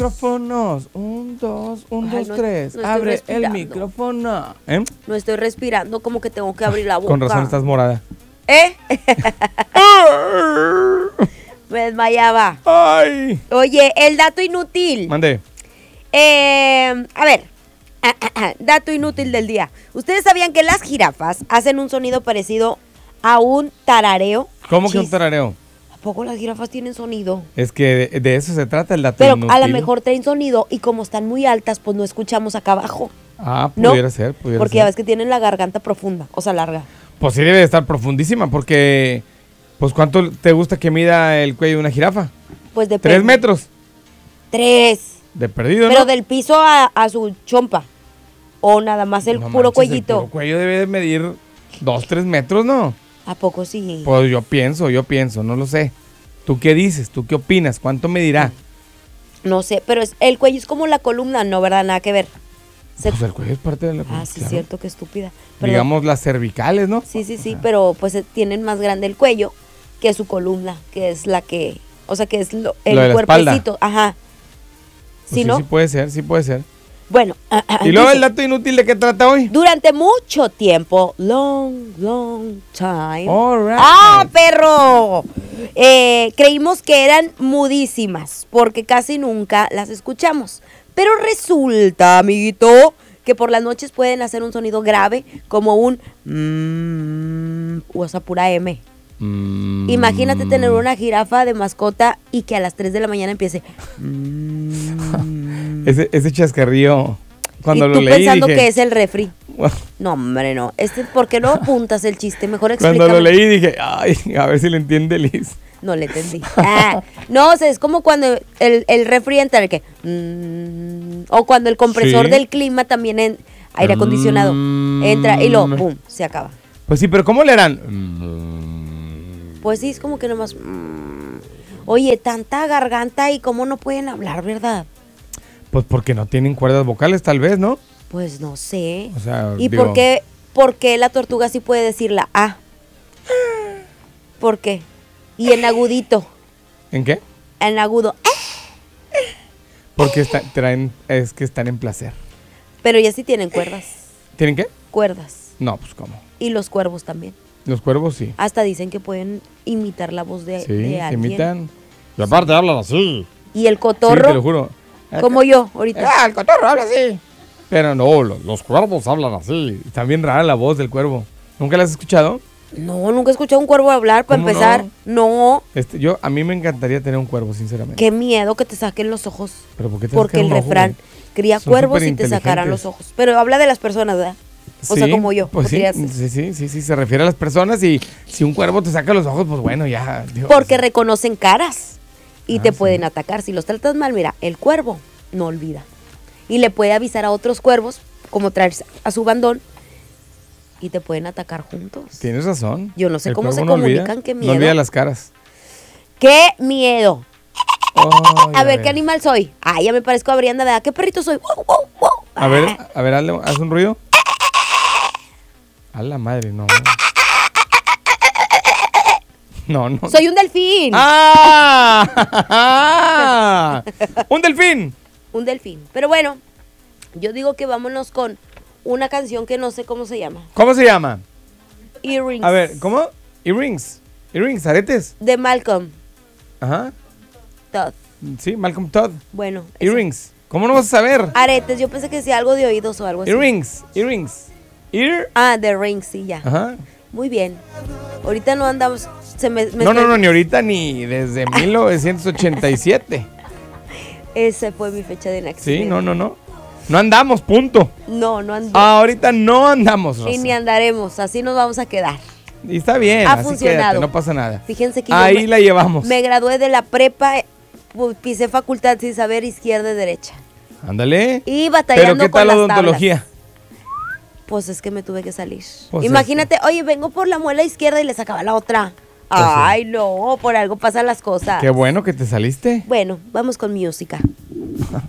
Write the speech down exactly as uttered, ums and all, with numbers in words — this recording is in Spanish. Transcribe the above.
micrófonos. Un, dos, un, Ay, dos, no, tres. no estoy Abre el respirando. micrófono. ¿Eh? No estoy respirando, como que tengo que abrir la boca. Con razón estás morada. ¿Eh? Me desmayaba. ¡Ay! Oye, el dato inútil. Mande. Eh, a ver, dato inútil del día. ¿Ustedes sabían que las jirafas hacen un sonido parecido a un tarareo? ¿Cómo que Chis. un tarareo? ¿A poco las jirafas tienen sonido? Es que de, de eso se trata el dato Pero inútil. a lo mejor traen sonido y como están muy altas, pues no escuchamos acá abajo. Ah, ¿No? pudiera ser, pudiera Porque ser. ya ves que tienen la garganta profunda, o sea, larga. Pues sí debe de estar profundísima porque... Pues ¿cuánto te gusta que mida el cuello de una jirafa? Pues depende. ¿Tres metros? Tres. De perdido, Pero ¿no? del piso a, a su chompa. O nada más el No puro manches, cuellito. El puro cuello debe de medir dos, tres metros, ¿no? ¿A poco sí? Pues yo pienso, yo pienso, no lo sé. ¿Tú qué dices? ¿Tú qué opinas? ¿Cuánto medirá? No sé, pero es, el cuello es como la columna, no, ¿verdad? Nada que ver. Se- Pues el cuello es parte de la... ah, sí, claro. cierto, que estúpida. Perdón. Digamos las cervicales, ¿no? Sí, sí, sí, Ajá. pero pues eh, tienen más grande el cuello que su columna, que es la que, o sea, que es lo, el Lo de la cuerpecito. Ajá. Pues ¿Sí, no? sí puede ser, sí puede ser. Bueno. ¿Y luego dice, el dato inútil de qué trata hoy? durante mucho tiempo, long, long time. All right. ¡Ah, perro! Eh, creímos que eran mudísimas, porque casi nunca las escuchamos. Pero resulta, amiguito, que por las noches pueden hacer un sonido grave, como un mmm, o sea, pura M. Mm. Imagínate tener una jirafa de mascota y que a las tres de la mañana empiece. mm. Ese, ese chascarrillo, cuando y lo tú leí pensando dije... que es el refri. No, hombre, no. Este, ¿por qué no apuntas el chiste? Mejor explícame. Cuando lo leí dije, ay, a ver si le entiende Liz. No le entendí. Ah, no, o sea, es como cuando el, el refri entra, el que... mm, o cuando el compresor Sí. del clima también en aire acondicionado Mm. entra y lo pum, se acaba. Pues sí, pero ¿cómo le harán? Mm. Pues sí, es como que nomás... mm. Oye, tanta garganta y cómo no pueden hablar, ¿verdad? Pues porque no tienen cuerdas vocales, tal vez, ¿no? Pues no sé. O sea, ¿Y digo- por qué, por qué la tortuga sí puede decir la A? ¿Por qué? Y en agudito, ¿En qué? en agudo. Porque está- traen, es que están en placer. Pero ya sí tienen cuerdas. ¿Tienen qué? Cuerdas. No, pues ¿cómo? Y los cuervos también. Los cuervos sí. Hasta dicen que pueden imitar la voz de, Sí, de se alguien. imitan. Y aparte hablan así. Y el Sí, cotorro, te lo juro. como yo ahorita. Ah, el cotorro habla así. Pero no, los, los cuervos hablan así. Está bien rara la voz del cuervo. ¿Nunca la has escuchado? No, nunca he escuchado a un cuervo hablar para ¿Cómo empezar. No? Este, yo, a mí me encantaría tener un cuervo, sinceramente. Qué miedo que te saquen los ojos. ¿Pero por qué te Porque sacan el un ojo, refrán, güey? cría Son cuervos y te sacarán superinteligentes. los ojos. Pero habla de las personas, ¿verdad? O sea, Sí, como yo. Pues sí, podría ser. sí, sí, sí, sí, se refiere a las personas y si un cuervo te saca los ojos, pues bueno, ya. Dios. Porque reconocen caras y Ah, te sí. pueden atacar. Si los tratas mal, mira, el cuervo no olvida. Y le puede avisar a otros cuervos, como traer a su bandón, y te pueden atacar juntos. Tienes razón. Yo no sé El cómo se cuervo no olvida, comunican, qué No miedo. olvida las caras. ¡Qué miedo! Ay, A ver, ¿qué animal soy? Ay, ya me parezco a Brianda, ¿verdad? ¿Qué perrito soy? ¡Wow, wow, wow! A ver, a ver, hazle- haz un ruido. A la madre, no. No, no. ¡Soy un delfín! ¡Ah! ¡Un delfín! Un delfín. Pero bueno, yo digo que vámonos con una canción que no sé cómo se llama. ¿Cómo se llama? Earrings. A ver, ¿cómo? Earrings. Earrings, aretes. De Malcolm Ajá. Todd. Sí, Malcolm Todd. Bueno. ese. Earrings. ¿Cómo no vas a saber? Aretes, yo pensé que decía algo de oídos o algo así. Earrings. Earrings. Ear. Ah, The Rings, sí, ya. Ajá. Muy bien. Ahorita no andamos. Se me, me No, no, estoy- no, ni ahorita ni desde mil novecientos ochenta y siete. Esa fue mi fecha de nacimiento. Sí, no, no, no. No andamos, punto. No, no andamos. Ahorita no andamos, Rosa. Y ni andaremos. Así nos vamos a quedar. Y está bien, Ha así funcionado. quédate, no pasa nada. Fíjense que yo Ahí me- la llevamos. Me gradué de la prepa, pu- pisé facultad sin saber izquierda y derecha. Ándale. Y Pero batallando ¿qué con tal la las odontología? tablas. Pues es que me tuve que salir. Pues Imagínate, oye, vengo por la muela izquierda y le sacaba la otra. Pues sí. Ay, no, por algo pasan las cosas. Qué bueno que te saliste. Bueno, vamos con música.